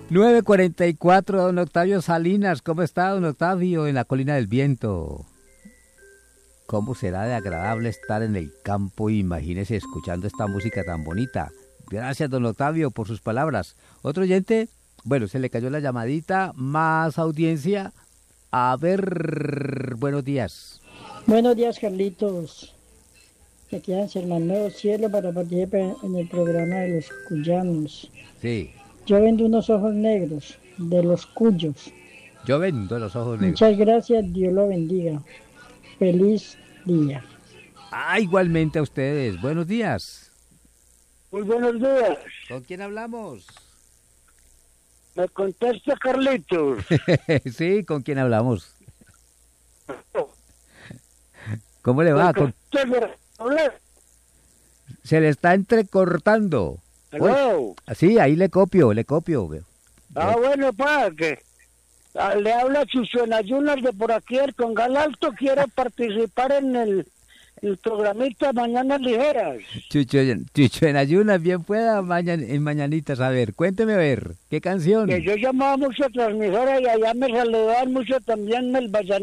9:44, don Octavio Salinas. ¿Cómo está, don Octavio, en la Colina del Viento? ¿Cómo será de agradable estar en el campo? Imagínese escuchando esta música tan bonita. Gracias, don Octavio, por sus palabras. ¿Otro oyente? Bueno, se le cayó la llamadita. Más audiencia. A ver, buenos días. Buenos días, Carlitos. Aquí en Germán Nuevo Cielo para participar en el programa de los cuyanos. Sí. Yo vendo unos ojos negros, de los cuyos. Yo vendo los ojos negros. Muchas gracias, Dios lo bendiga. Feliz día. Igualmente a ustedes. Buenos días. Muy buenos días. ¿Con quién hablamos? Me contesta Carlitos. Sí, ¿con quién hablamos? ¿Cómo le va? Se le está entrecortando. Hello. Sí, ahí le copio. Bueno, que le habla Chucho en Ayunas de por aquí, el Congal Alto. Quiero participar en el programita Mañanas Ligeras. Chucho en Ayunas, bien pueda, en Mañanitas. A ver, cuénteme a ver, ¿qué canción? Que yo llamaba mucho a transmisora y allá me saludaban mucho también el vallenato.